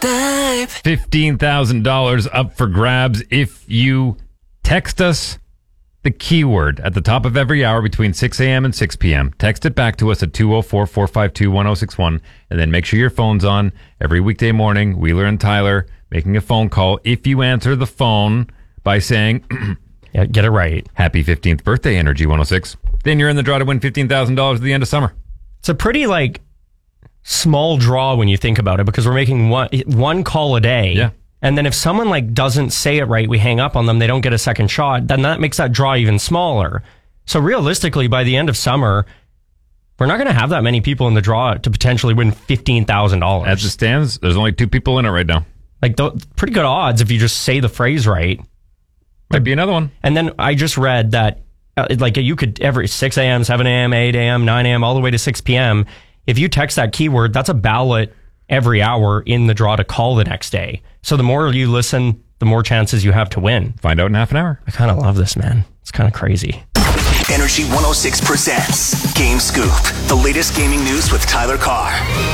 type. $15,000 up for grabs if you text us the keyword at the top of every hour between 6 a.m. and 6 p.m. Text it back to us at 204-452-1061, and then make sure your phone's on every weekday morning. Wheeler and Tyler making a phone call. If you answer the phone by saying, yeah, get it right. Happy 15th birthday, Energy 106, then you're in the draw to win $15,000 at the end of summer. It's a pretty, small draw when you think about it, because we're making one call a day. Yeah. And then if someone doesn't say it right, we hang up on them, they don't get a second shot, then that makes that draw even smaller. So realistically, by the end of summer, we're not going to have that many people in the draw to potentially win $15,000. As it stands, there's only 2 people in it right now. Pretty good odds if you just say the phrase right. Might be another one. And then I just read that you could every 6 a.m., 7 a.m., 8 a.m., 9 a.m., all the way to 6 p.m. If you text that keyword, that's a ballot every hour in the draw to call the next day. So the more you listen, the more chances you have to win. Find out in half an hour. I kind of love this, man. It's kind of crazy. Energy 106 presents Game Scoop, the latest gaming news with Tyler Carr.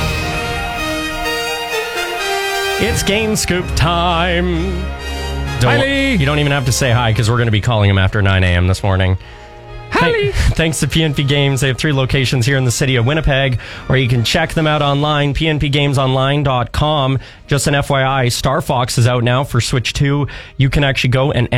It's Game Scoop time. Hi, Lee. You don't even have to say hi, because we're going to be calling him after 9 a.m. this morning. Hi. Thanks to PNP Games. They have 3 locations here in the city of Winnipeg, or you can check them out online, pnpgamesonline.com. Just an FYI, Star Fox is out now for Switch 2. You can actually go and